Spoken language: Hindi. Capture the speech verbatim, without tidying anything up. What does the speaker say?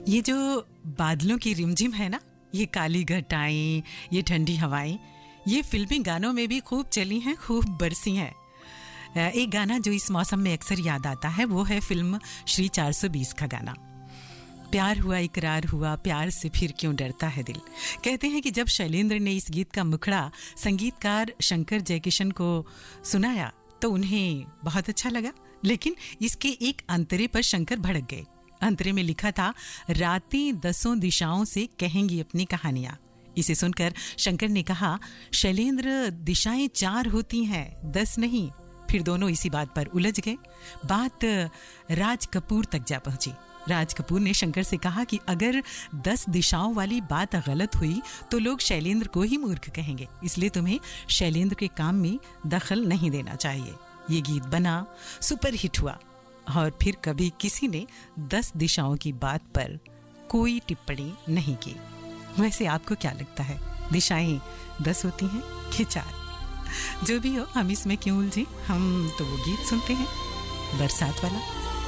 ये जो बादलों की रिमझिम है ना, ये काली घटाएं, ये ठंडी हवाएं, ये फिल्मी गानों में भी खूब चली हैं, खूब बरसी हैं। एक गाना जो इस मौसम में अक्सर याद आता है वो है फिल्म श्री चार सौ बीस का गाना, प्यार हुआ इकरार हुआ, प्यार से फिर क्यों डरता है दिल। कहते हैं कि जब शैलेंद्र ने इस गीत का मुखड़ा संगीतकार शंकर जयकिशन को सुनाया तो उन्हें बहुत अच्छा लगा, लेकिन इसके एक अंतरे पर शंकर भड़क गए। अंतरे में लिखा था, रातें दसों दिशाओं से कहेंगी अपनी कहानियां। इसे सुनकर शंकर ने कहा, शैलेंद्र दिशाएं चार होती हैं, दस नहीं। फिर दोनों इसी बात पर उलझ गए। बात राज कपूर तक जा पहुंची। राज कपूर ने शंकर से कहा कि अगर दस दिशाओं वाली बात गलत हुई तो लोग शैलेंद्र को ही मूर्ख कहेंगे, इसलिए तुम्हें शैलेंद्र के काम में दखल नहीं देना चाहिए। ये गीत बना, सुपर हिट हुआ और फिर कभी किसी ने दस दिशाओं की बात पर कोई टिप्पणी नहीं की। वैसे आपको क्या लगता है, दिशाएं दस होती हैं कि चार? जो भी हो, हम इसमें क्यों उलझे, हम तो वो गीत सुनते हैं, बरसात वाला।